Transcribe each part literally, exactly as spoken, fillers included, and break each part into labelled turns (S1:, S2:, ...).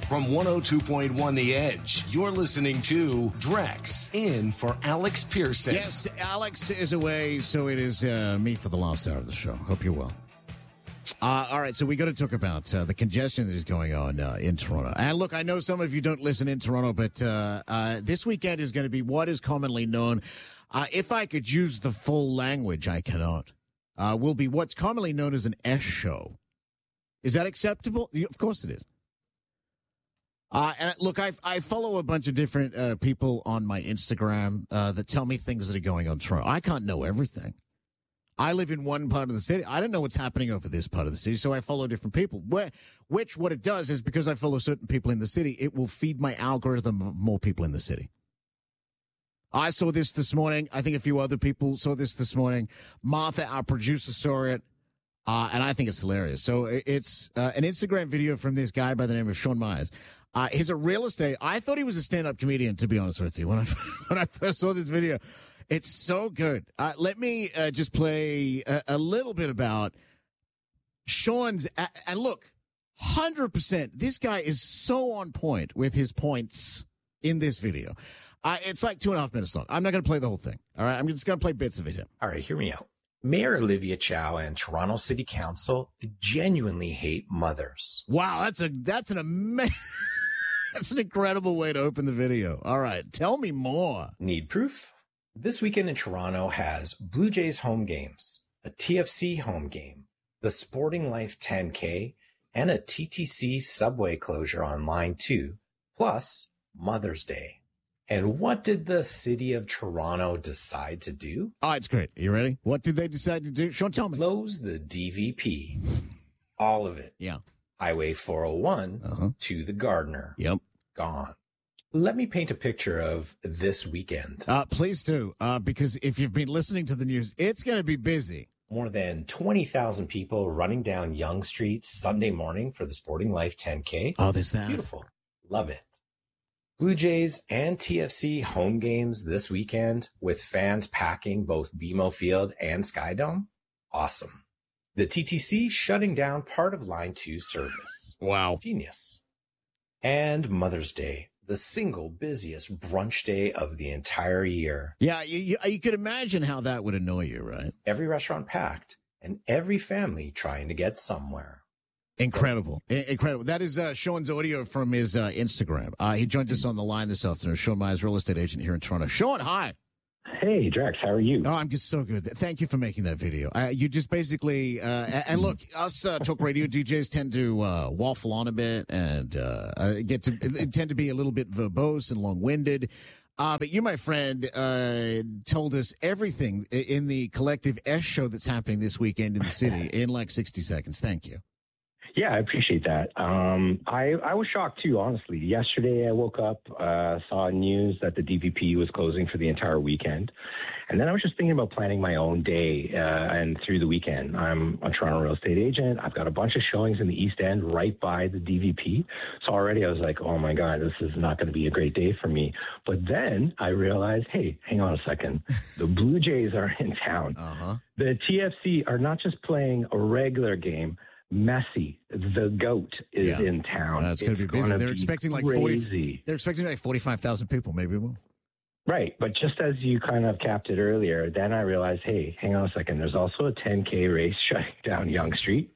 S1: From one oh two point one The Edge, you're listening to Drex in for Alex Pearson.
S2: Yes, Alex is away, so it is uh, me for the last hour of the show. Hope you're well. Uh, all right, so we got to talk about uh, the congestion that is going on uh, in Toronto. And look, I know some of you don't listen in Toronto, but uh, uh, this weekend is going to be what is commonly known, uh, if I could use the full language, I cannot, uh, will be what's commonly known as an S show. Is that acceptable? Of course it is. Uh, and look, I I follow a bunch of different uh, people on my Instagram uh, that tell me things that are going on in Toronto. I can't know everything. I live in one part of the city. I don't know what's happening over this part of the city, so I follow different people. Where, which, what it does is because I follow certain people in the city, it will feed my algorithm of more people in the city. I saw this this morning. I think a few other people saw this this morning. Martha, our producer, saw it, uh, and I think it's hilarious. So it's uh, an Instagram video from this guy by the name of Sean Myers. Uh, he's a real estate. I thought he was a stand-up comedian, to be honest with you, when I when I first saw this video. It's so good. Uh, let me uh, just play a, a little bit about Sean's. Uh, and look, one hundred percent, this guy is so on point with his points in this video. Uh, it's like two and a half minutes long. I'm not going to play the whole thing. All right. I'm just going to play bits of it here.
S3: All right. Hear me out. Mayor Olivia Chow and Toronto City Council genuinely hate mothers.
S2: Wow. That's a, that's an amazing, that's an incredible way to open the video. All right. Tell me more.
S3: Need proof? This weekend in Toronto has Blue Jays home games, a T F C home game, the Sporting Life ten K, and a T T C subway closure on Line two, plus Mother's Day. And what did the city of Toronto decide to do?
S2: Oh, it's great. Are you ready? What did they decide to do? Sean, tell me.
S3: Close the D V P. All of it.
S2: Yeah.
S3: Highway four oh one uh-huh. to the Gardiner.
S2: Yep.
S3: Gone. Let me paint a picture of this weekend.
S2: Uh, please do, uh, because if you've been listening to the news, it's going to be busy.
S3: More than twenty thousand people running down Yonge Street Sunday morning for the Sporting Life ten K.
S2: Oh, there's that.
S3: Beautiful. Love it. Blue Jays and T F C home games this weekend with fans packing both B M O Field and Skydome. Awesome. The T T C shutting down part of Line two service.
S2: Wow.
S3: Genius. And Mother's Day, the single busiest brunch day of the entire year.
S2: Yeah, you, you, you could imagine how that would annoy you, right?
S3: Every restaurant packed and every family trying to get somewhere.
S2: Incredible. Incredible. That is uh, Sean's audio from his uh, Instagram. Uh, he joined us on the line this afternoon. Sean Myers, real estate agent here in Toronto. Sean, hi.
S4: Hey, Drex, how are you?
S2: Oh, I'm just so good. Thank you for making that video. Uh, you just basically, uh, and look, us uh, talk radio D Js tend to uh, waffle on a bit and uh, get to tend to be a little bit verbose and long-winded. Uh, but you, my friend, uh, told us everything in the collective S show that's happening this weekend in the city in like sixty seconds. Thank you.
S4: Yeah, I appreciate that. Um, I, I was shocked, too, honestly. Yesterday, I woke up, uh, saw news that the D V P was closing for the entire weekend. And then I was just thinking about planning my own day uh, and through the weekend. I'm a Toronto real estate agent. I've got a bunch of showings in the East End right by the D V P. So already I was like, oh, my God, this is not going to be a great day for me. But then I realized, hey, hang on a second. The Blue Jays are in town.
S2: Uh-huh.
S4: The T F C are not just playing a regular game. Messi, the GOAT, is
S2: yeah.
S4: in town.
S2: Uh, it's going to be busy. They're
S4: be
S2: expecting like
S4: crazy.
S2: forty. They're expecting like forty-five thousand people, maybe more.
S4: Right, but just as you kind of capped it earlier, then I realized, hey, hang on a second. There's also a ten K race shutting down Yonge Street,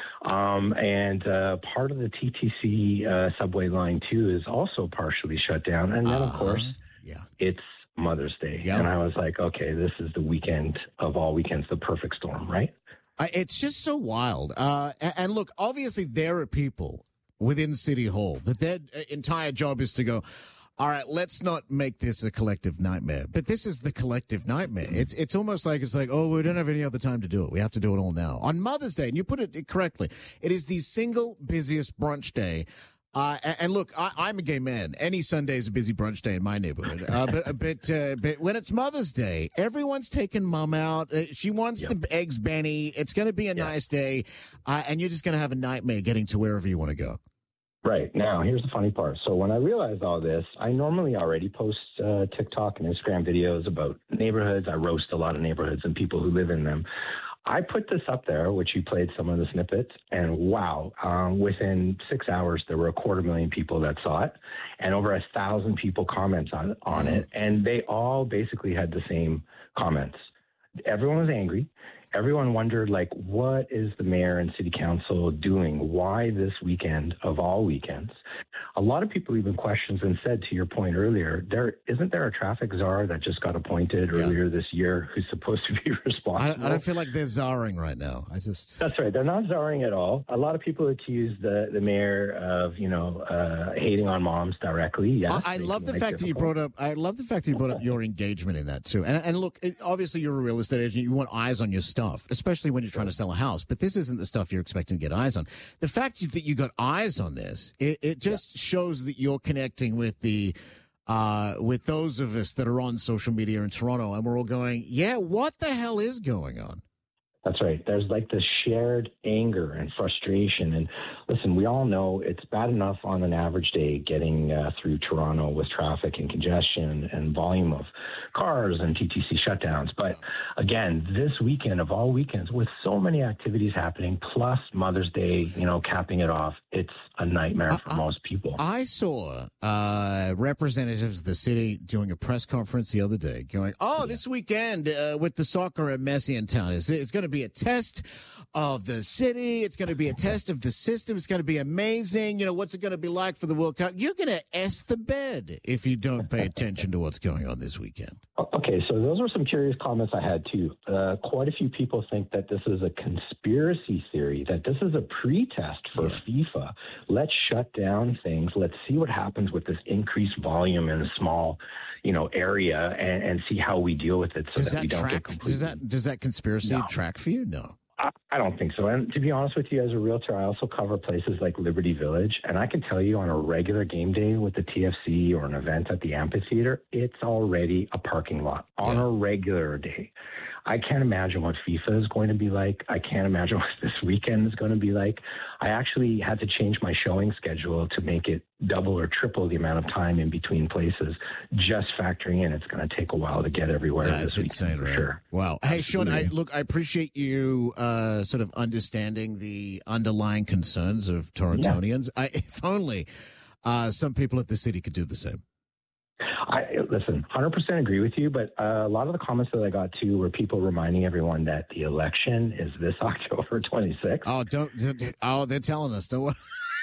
S4: um, and uh, part of the T T C uh, subway line two is also partially shut down. And then, uh, of course,
S2: yeah,
S4: it's Mother's Day,
S2: yeah.
S4: and I was like, okay, this is the weekend of all weekends, the perfect storm, right?
S2: Uh, it's just so wild. Uh, and, and look, obviously there are people within City Hall that their entire job is to go, all right, let's not make this a collective nightmare. But this is the collective nightmare. It's it's almost like it's like, oh, we don't have any other time to do it. We have to do it all now. On Mother's Day, and you put it correctly, it is the single busiest brunch day. Uh, and, and look, I, I'm a gay man. Any Sunday is a busy brunch day in my neighborhood. Uh, but but uh, but when it's Mother's Day, everyone's taking mom out. Uh, she wants yep. the eggs Benny. It's going to be a yep. nice day, uh, and you're just going to have a nightmare getting to wherever you want to go.
S4: Right. Now, here's the funny part. So when I realized all this, I normally already post uh, TikTok and Instagram videos about neighborhoods. I roast a lot of neighborhoods and people who live in them. I put this up there, which you played some of the snippets, and wow, um, within six hours, there were a quarter million people that saw it, and over a thousand people comments on, on it, and they all basically had the same comments. Everyone was angry. Everyone wondered, like, what is the mayor and city council doing? Why this weekend of all weekends? A lot of people even questioned and said, to your point earlier, there isn't there a traffic czar that just got appointed yeah. earlier this year who's supposed to be responsible?
S2: I don't, I don't feel like they're czarring right now. I just
S4: That's right. They're not czarring at all. A lot of people accuse the, the mayor of, you know, uh, hating on moms directly. Yes,
S2: I, I love the fact that you brought up. I love the fact that you brought up your engagement in that too. And and look, it, obviously you're a real estate agent. You want eyes on your stuff, especially when you're trying to sell a house. But this isn't the stuff you're expecting to get eyes on. The fact that you got eyes on this, it, it just yeah. shows that you're connecting with the uh, with those of us that are on social media in Toronto, and we're all going, yeah, what the hell is going on?
S4: That's right. There's like this shared anger and frustration. And listen, we all know it's bad enough on an average day getting uh, through Toronto with traffic and congestion and volume of cars and T T C shutdowns. But again, this weekend of all weekends, with so many activities happening, plus Mother's Day, you know, capping it off, it's a nightmare for
S2: I,
S4: most people.
S2: I saw uh, representatives of the city doing a press conference the other day going, oh, yeah. this weekend uh, with the soccer at Messiantown, it's, it's going to be a test of the city. It's going to be a test of the system. It's going to be amazing. You know, what's it going to be like for the World Cup? You're going to S the bed if you don't pay attention to what's going on this weekend.
S4: Okay, so those were some curious comments I had, too. Uh, quite a few people think that this is a conspiracy theory, that this is a pretest for yeah. FIFA. Let's shut down things. Let's see what happens with this increased volume in a small, you know, area and, and see how we deal with it so
S2: does
S4: that,
S2: that
S4: we don't
S2: track,
S4: get completely...
S2: Does that, does that conspiracy
S4: no.
S2: track for you? No.
S4: I, I don't think so. And to be honest with you, as a realtor, I also cover places like Liberty Village. And I can tell you on a regular game day with the T F C or an event at the amphitheater, it's already a parking lot on yeah. a regular day. I can't imagine what FIFA is going to be like. I can't imagine what this weekend is going to be like. I actually had to change my showing schedule to make it double or triple the amount of time in between places, just factoring in it's going to take a while to get everywhere.
S2: That's
S4: this
S2: insane,
S4: for
S2: right?
S4: Sure.
S2: Wow. Hey, Sean, I, look, I appreciate you uh, sort of understanding the underlying concerns of Torontonians. Yeah. I, if only uh, some people at the city could do the same.
S4: I listen, one hundred percent agree with you, but uh, a lot of the comments that I got too were people reminding everyone that the election is this October twenty-sixth.
S2: Oh, don't! Oh, they're telling us. Don't.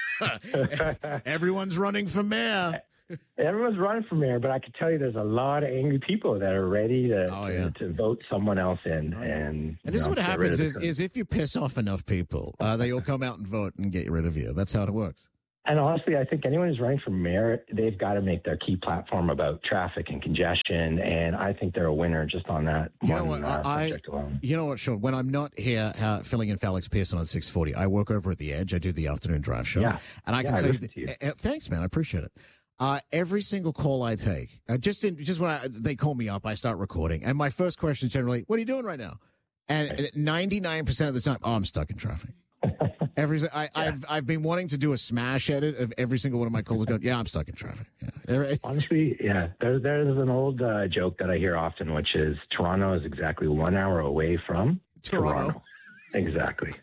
S2: Everyone's running for mayor.
S4: Everyone's running for mayor, but I can tell you there's a lot of angry people that are ready to
S2: oh, yeah.
S4: to, to vote someone else in.
S2: Oh, yeah.
S4: And,
S2: and this
S4: know,
S2: is what happens is, is if you piss off enough people, uh, they all come out and vote and get rid of you. That's how it works.
S4: And honestly, I think anyone who's running for mayor, they've got to make their key platform about traffic and congestion. And I think they're a winner just on that
S2: you
S4: one
S2: know what,
S4: uh,
S2: I,
S4: subject alone.
S2: You know what, Sean? When I'm not here uh, filling in for Alex Pearson on six forty, I work over at The Edge. I do the afternoon drive show.
S4: Yeah.
S2: And I can
S4: yeah,
S2: say,
S4: I
S2: that,
S4: you.
S2: uh, thanks, man. I appreciate it. Uh, every single call I take, uh, just in, just when I, they call me up, I start recording. And my first question is generally, what are you doing right now? And ninety-nine percent of the time, oh, I'm stuck in traffic. Every I, yeah. I've I've been wanting to do a smash edit of every single one of my calls. Going, yeah, I'm stuck in traffic. Yeah.
S4: Honestly, yeah. There, there's an old uh, joke that I hear often, which is Toronto is exactly one hour away from
S2: Toronto.
S4: Toronto. Exactly.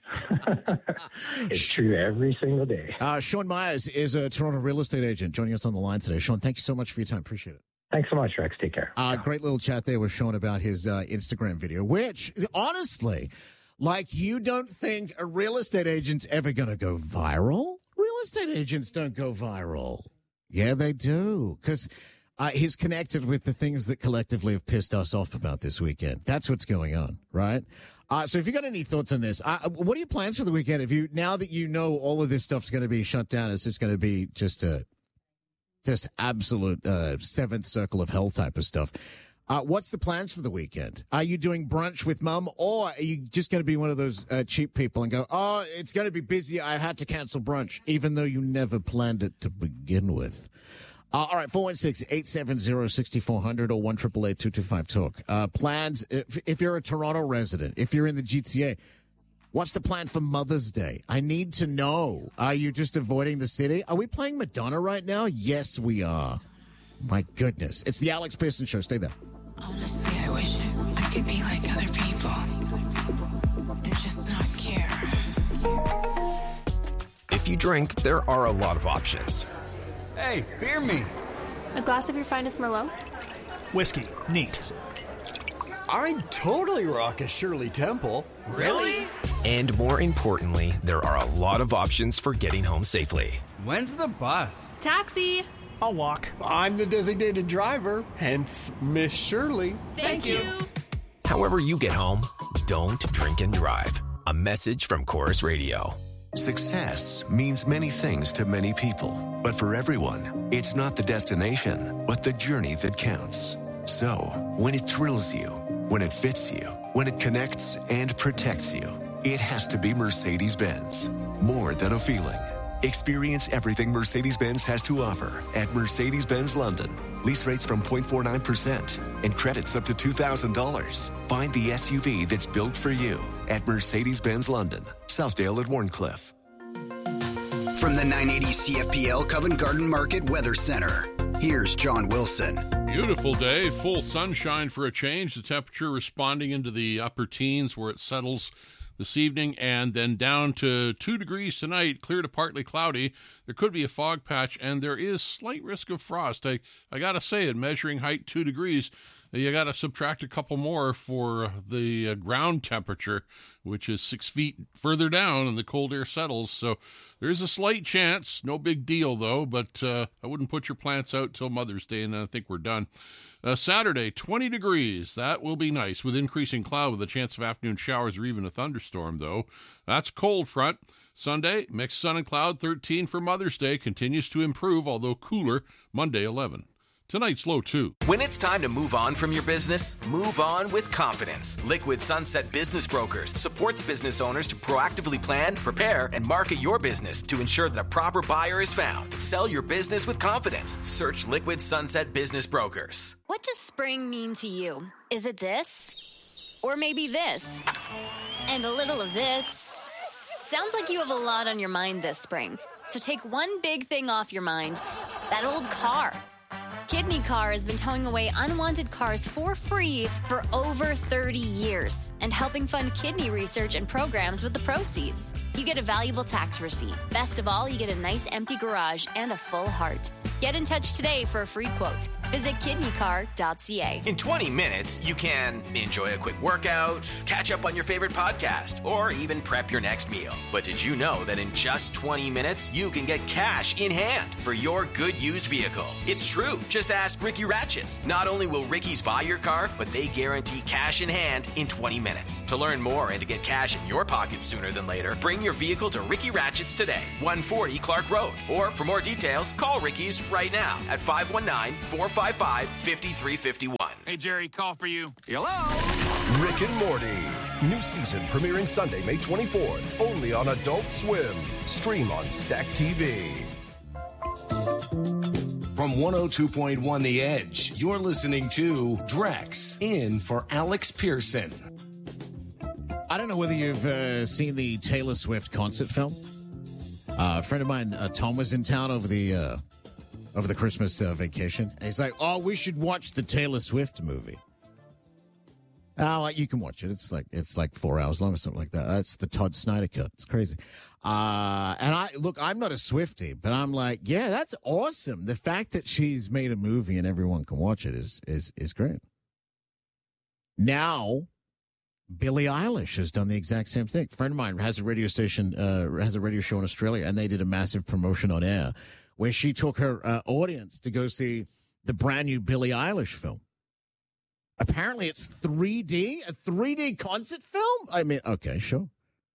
S4: It's true every single day.
S2: Uh, Sean Myers is a Toronto real estate agent joining us on the line today. Sean, thank you so much for your time. Appreciate it.
S4: Thanks so much, Rex. Take care.
S2: Uh, great little chat there with Sean about his uh, Instagram video, which, honestly, like you don't think a real estate agent's ever going to go viral? Real estate agents don't go viral. Yeah, they do. Because uh, he's connected with the things that collectively have pissed us off about this weekend. That's what's going on, right? Uh, so if you got any thoughts on this, uh, what are your plans for the weekend? If you now that you know all of this stuff's going to be shut down, it's just going to be just a just absolute uh, seventh circle of hell type of stuff. Uh, what's the plans for the weekend? Are you doing brunch with mum, or are you just going to be one of those uh, cheap people and go, oh, it's going to be busy, I had to cancel brunch, even though you never planned it to begin with? Uh, all right, four one six, eight seven zero, six four zero zero or one eight eight eight, two two five, talk. Uh, plans, if, if you're a Toronto resident, if you're in the G T A, what's the plan for Mother's Day? I need to know. Are you just avoiding the city? Are we playing Madonna right now? Yes, we are. My goodness. It's the Alex Pearson Show. Stay there.
S5: Honestly, I wish I could be like other people. you drink, there are a lot of options.
S6: Hey, beer me.
S7: A glass of your finest Merlot?
S6: Whiskey. Neat.
S8: I'd totally rock a Shirley Temple.
S6: Really?
S5: And more importantly, there are a lot of options for getting home safely.
S6: When's the bus?
S7: Taxi!
S6: I'll walk.
S8: I'm the designated driver, hence Miss Shirley.
S7: Thank, Thank you. you.
S5: However you get home, don't drink and drive. A message from Chorus Radio.
S1: Success means many things to many people, but for everyone, it's not the destination, but the journey that counts. So, when it thrills you, when it fits you, when it connects and protects you, it has to be Mercedes-Benz. More than a feeling. Experience everything Mercedes-Benz has to offer at Mercedes-Benz London. Lease rates from zero point four nine percent and credits up to two thousand dollars. Find the S U V that's built for you at Mercedes-Benz London, Southdale at Warncliffe.
S9: From the nine eighty C F P L Covent Garden Market Weather Center, here's John Wilson.
S10: Beautiful day, full sunshine for a change. The temperature responding into the upper teens where it settles this evening, and then down to two degrees tonight, clear to partly cloudy. There could be a fog patch, and there is slight risk of frost. I, I got to say it, measuring height two degrees, you got to subtract a couple more for the uh, ground temperature, which is six feet further down, and the cold air settles. So there's a slight chance, no big deal, though, but uh, I wouldn't put your plants out till Mother's Day, and then I think we're done. Uh, Saturday, twenty degrees. That will be nice with increasing cloud with a chance of afternoon showers or even a thunderstorm, though. That's cold front. Sunday, mixed sun and cloud, thirteen for Mother's Day. Continues to improve, although cooler. Monday, eleven. Tonight's low, too.
S11: When it's time to move on from your business, move on with confidence. Liquid Sunset Business Brokers supports business owners to proactively plan, prepare, and market your business to ensure that a proper buyer is found. Sell your business with confidence. Search Liquid Sunset Business Brokers.
S12: What does spring mean to you? Is it this? Or maybe this? And a little of this? Sounds like you have a lot on your mind this spring. So take one big thing off your mind. That old car. Kidney Car has been towing away unwanted cars for free for over thirty years and helping fund kidney research and programs with the proceeds. You get a valuable tax receipt. Best of all, you get a nice empty garage and a full heart. Get in touch today for a free quote. Visit kidney car dot c a.
S11: In twenty minutes, you can enjoy a quick workout, catch up on your favorite podcast, or even prep your next meal. But did you know that in just twenty minutes, you can get cash in hand for your good used vehicle? It's true. Just ask Ricky Ratchets. Not only will Ricky's buy your car, but they guarantee cash in hand in twenty minutes. To learn more and to get cash in your pocket sooner than later, bring your vehicle to Ricky Ratchets today, one forty Clark Road. Or for more details, call Ricky's right now at five one nine, four five five, five three five one.
S6: Hey, Jerry, call for you.
S13: Hello? Rick and Morty. New season premiering Sunday, May twenty-fourth. Only on Adult Swim. Stream on Stack T V.
S1: From one oh two point one The Edge, you're listening to Drex, in for Alex Pearson.
S2: I don't know whether you've uh, seen the Taylor Swift concert film. Uh, a friend of mine, uh, Tom, was in town over the uh, over the Christmas uh, vacation. And he's like, oh, we should watch the Taylor Swift movie. Oh, like, you can watch it. It's like it's like four hours long or something like that. That's the Todd Snyder cut. It's crazy. Uh, and I look, I'm not a Swiftie, but I'm like, yeah, that's awesome. The fact that she's made a movie and everyone can watch it is is is great. Now, Billie Eilish has done the exact same thing. A friend of mine has a radio station, uh, has a radio show in Australia, and they did a massive promotion on air where she took her uh, audience to go see the brand new Billie Eilish film. Apparently, it's three D, a three D concert film. I mean, okay, sure.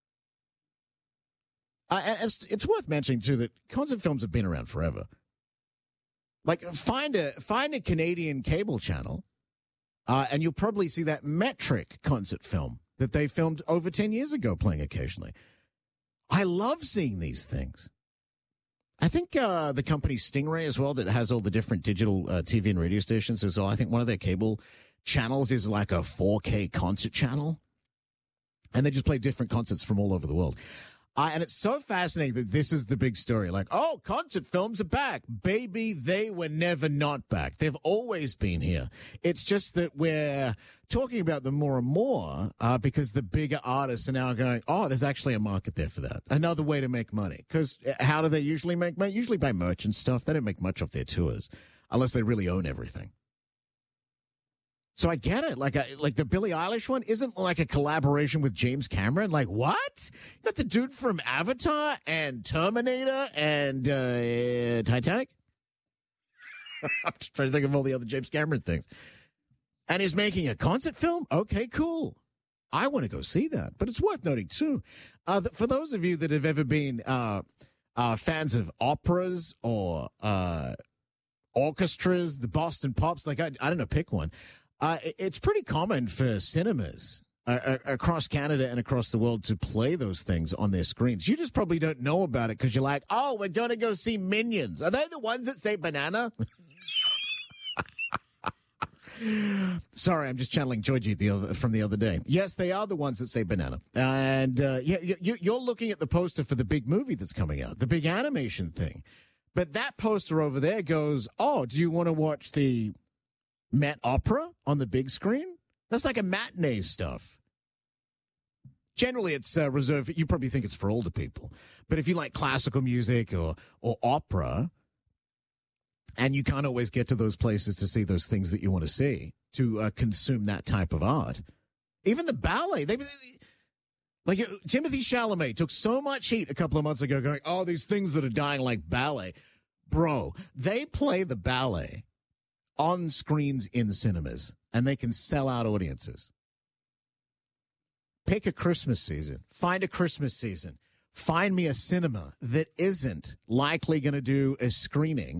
S2: Uh, and it's, it's worth mentioning too that concert films have been around forever. Like, find a find a Canadian cable channel. Uh, and you'll probably see that Metric concert film that they filmed over ten years ago playing occasionally. I love seeing these things. I think uh, the company Stingray as well, that has all the different digital uh, T V and radio stations as well. I think one of their cable channels is like a four K concert channel. And they just play different concerts from all over the world. Uh, and it's so fascinating that this is the big story. Like, oh, concert films are back. Baby, they were never not back. They've always been here. It's just that we're talking about them more and more uh, because the bigger artists are now going, oh, there's actually a market there for that. Another way to make money. Because how do they usually make money? Usually by merch and stuff. They don't make much off their tours unless they really own everything. So I get it. Like, a, like the Billie Eilish one isn't like a collaboration with James Cameron. Like, what? You got the dude from Avatar and Terminator and uh, Titanic? I'm just trying to think of all the other James Cameron things. And he's making a concert film? Okay, cool. I want to go see that. But it's worth noting, too, uh, that for those of you that have ever been uh, uh, fans of operas or uh, orchestras, the Boston Pops, like, I, I don't know, pick one. Uh, it's pretty common for cinemas uh, across Canada and across the world to play those things on their screens. You just probably don't know about it because you're like, oh, we're going to go see Minions. Are they the ones that say banana? Sorry, I'm just channeling Georgie the other, from the other day. Yes, they are the ones that say banana. And uh, yeah, you, you're looking at the poster for the big movie that's coming out, the big animation thing. But that poster over there goes, oh, do you want to watch the Met Opera on the big screen? That's like a matinee stuff. Generally, it's uh, reserved. You probably think it's for older people, but if you like classical music or or opera, and you can't always get to those places to see those things that you want to see, to uh, consume that type of art, even the ballet, they like Timothy Chalamet took so much heat a couple of months ago, going, "Oh, these things that are dying like ballet, bro." They play the ballet on screens in cinemas, and they can sell out audiences. Pick a Christmas season. Find a Christmas season. Find me a cinema that isn't likely going to do a screening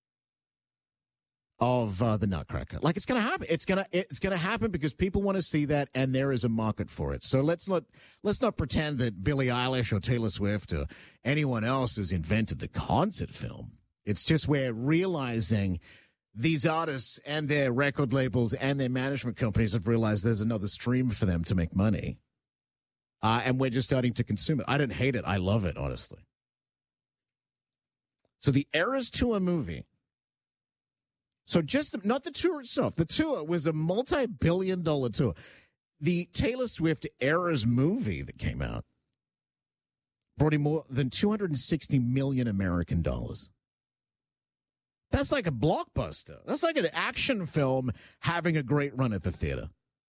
S2: of uh, the Nutcracker. Like, it's going to happen. It's going to it's going to happen because people want to see that, and there is a market for it. So let's not let's not pretend that Billie Eilish or Taylor Swift or anyone else has invented the concert film. It's just we're realizing these artists and their record labels and their management companies have realized there's another stream for them to make money. Uh, and we're just starting to consume it. I don't hate it. I love it, honestly. So the Eras Tour movie. So just, not the tour itself. The tour was a multi-billion dollar tour. The Taylor Swift Eras movie that came out brought in more than two hundred sixty million American dollars. That's like a blockbuster. That's like an action film having a great run at the theater.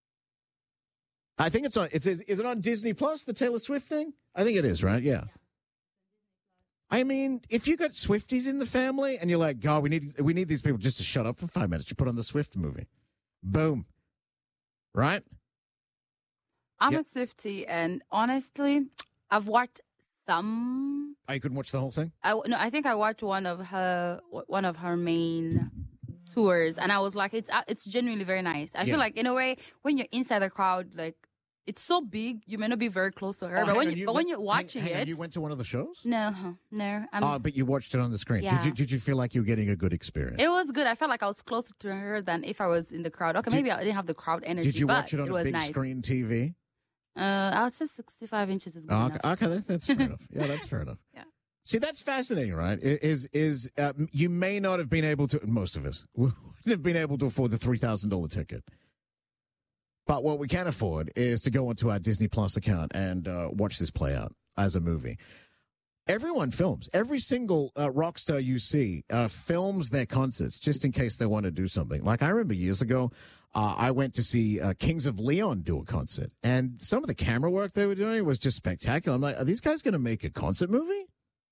S2: I think it's on, it's, is it on Disney Plus, the Taylor Swift thing? I think it is, right? Yeah. I mean, if you got Swifties in the family and you're like, God, we need, we need these people just to shut up for five minutes. You put on the Swift movie. Boom. Right?
S14: I'm
S2: yeah.
S14: a Swiftie, and honestly, I've watched some.
S2: I couldn't watch the whole thing?
S14: I, no, I think I watched one of her one of her main tours, and I was like, it's it's genuinely very nice. I yeah. feel like, in a way, when you're inside the crowd, like, it's so big, you may not be very close to her. Oh, but when, you, you but when you're watching
S2: hang, hang
S14: it...
S2: on, you went to one of the shows?
S14: No, no.
S2: Oh, uh, but you watched it on the screen.
S14: Yeah.
S2: Did you Did you feel like you were getting a good experience?
S14: It was good. I felt like I was closer to her than if I was in the crowd. Okay, did, maybe I didn't have the crowd energy,
S2: Did you watch it on
S14: it
S2: a big
S14: nice.
S2: screen T V?
S14: Uh, I would say sixty-five inches is good
S2: oh,
S14: enough.
S2: Okay, okay, that's fair enough. Yeah, that's fair enough.
S14: Yeah.
S2: See, that's fascinating, right? Is is uh, you may not have been able to, most of us, wouldn't have been able to afford the three thousand dollars ticket. But what we can afford is to go onto our Disney Plus account and uh, watch this play out as a movie. Everyone films. Every single uh, rock star you see uh, films their concerts just in case they want to do something. Like, I remember years ago, uh, I went to see uh, Kings of Leon do a concert, and some of the camera work they were doing was just spectacular. I'm like, are these guys going to make a concert movie?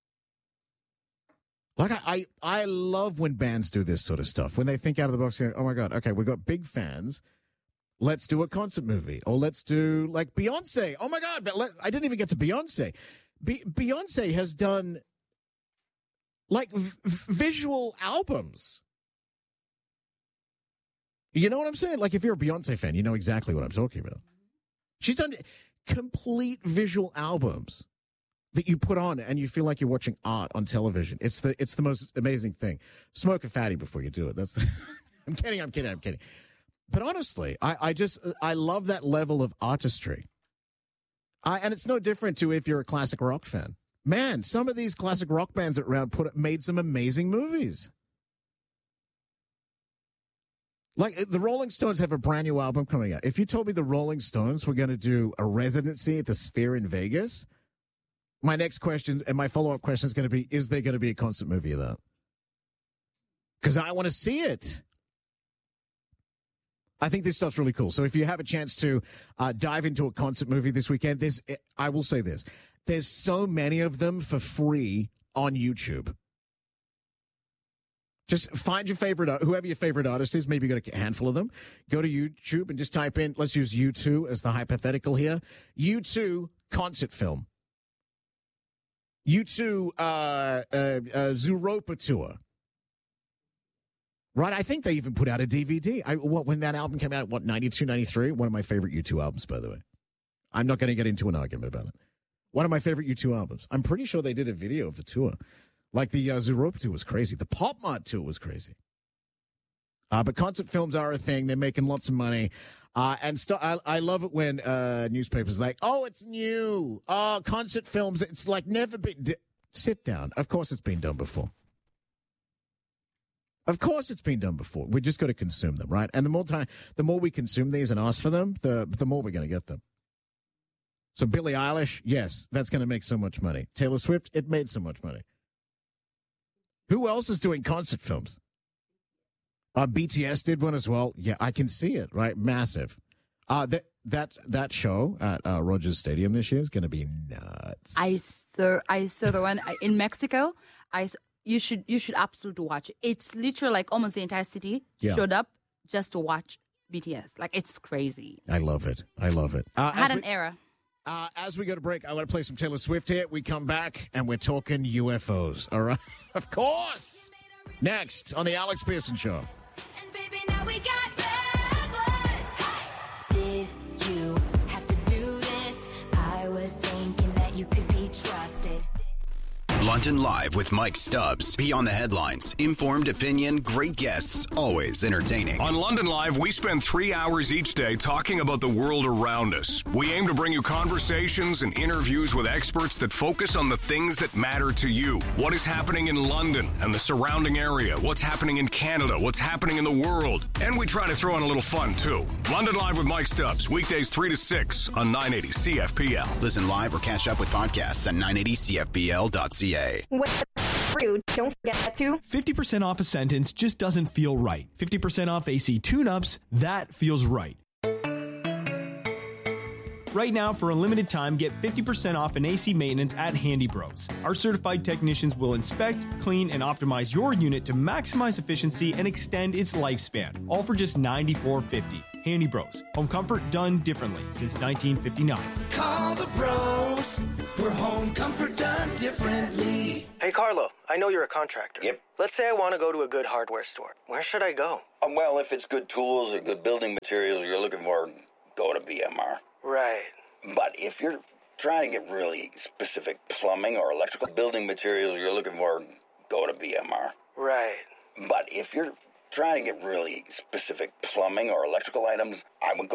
S2: Like, I, I, I love when bands do this sort of stuff, when they think out of the box, going, oh my God, okay, we've got big fans. Let's do a concert movie, or let's do like Beyonce. Oh my God, but let, I didn't even get to Beyonce. Be, Beyonce has done like v- visual albums. You know what I'm saying? Like, if you're a Beyonce fan, you know exactly what I'm talking about. She's done complete visual albums that you put on and you feel like you're watching art on television. It's the it's the most amazing thing. Smoke a fatty before you do it. That's the, I'm kidding, I'm kidding, I'm kidding. But honestly, I, I just, I love that level of artistry. Uh, and it's no different to if you're a classic rock fan. Man, some of these classic rock bands around put made some amazing movies. Like, the Rolling Stones have a brand new album coming out. If you told me the Rolling Stones were going to do a residency at the Sphere in Vegas, my next question and my follow-up question is going to be, is there going to be a concert movie of that? Because I want to see it. I think this stuff's really cool. So if you have a chance to uh, dive into a concert movie this weekend, there's, I will say this. There's so many of them for free on YouTube. Just find your favorite, whoever your favorite artist is. Maybe you got a handful of them. Go to YouTube and just type in, let's use U two as the hypothetical here. U two concert film. U two uh, uh, uh, Zooropa tour. Right? I think they even put out a D V D. I, what, when that album came out, what, ninety-two, ninety-three? One of my favorite U two albums, by the way. I'm not going to get into an argument about it. One of my favorite U two albums. I'm pretty sure they did a video of the tour. Like the uh, Zooropa tour was crazy. The Pop Mart tour was crazy. Uh, but concert films are a thing. They're making lots of money. Uh, and st- I, I love it when uh, newspapers are like, oh, it's new. Oh, concert films. It's like never been. Di- Sit down. Of course it's been done before. Of course it's been done before. We just got to consume them, right? And the more time, the more we consume these and ask for them, the the more we're going to get them. So Billie Eilish, yes, that's going to make so much money. Taylor Swift, it made so much money. Who else is doing concert films? Uh, B T S did one as well. Yeah, I can see it, right? Massive. Uh, that that that show at uh, Rogers Stadium this year is going to be nuts.
S14: I saw I saw the one in Mexico. I you should you should absolutely watch it. It's literally like almost the entire city
S2: Yeah.
S14: showed up just to watch B T S. Like, it's crazy.
S2: I love it. I love it. Uh,
S14: I had
S2: as
S14: an
S2: we-
S14: era.
S2: Uh, as we go to break, I want to play some Taylor Swift here. We come back, and we're talking U F Os. All right? Of course. Next on the Alex Pearson Show.
S15: Did you have to do this? I was thinking that you could be trusted.
S9: London Live with Mike Stubbs. Beyond the headlines. Informed opinion, great guests, always entertaining.
S16: On London Live, we spend three hours each day talking about the world around us. We aim to bring you conversations and interviews with experts that focus on the things that matter to you. What is happening in London and the surrounding area? What's happening in Canada? What's happening in the world? And we try to throw in a little fun, too. London Live with Mike Stubbs. Weekdays three to six on nine eighty C F P L.
S9: Listen live or catch up with podcasts at nine eighty C F P L dot C A.
S17: Rude. Don't forget to. fifty percent off a sentence just doesn't feel right. fifty percent off A C tune-ups, that feels right. Right now, for a limited time, get fifty percent off an A C maintenance at Handy Bros. Our certified technicians will inspect, clean, and optimize your unit to maximize efficiency and extend its lifespan, all for just ninety-four fifty. Handy Bros. Home comfort done differently since nineteen fifty-nine.
S18: Call the bros. We're home comfort done differently.
S19: Hey, Carlo, I know you're a contractor. Yep. Let's say I want to go to a good hardware store. Where should I go?
S20: Uh, well, if it's good tools or good building materials you're looking for, go to B M R.
S19: Right.
S20: But if you're trying to get really specific plumbing or electrical building materials you're looking for, go to B M R.
S19: Right.
S20: But if you're trying to get really specific plumbing or electrical items, I would go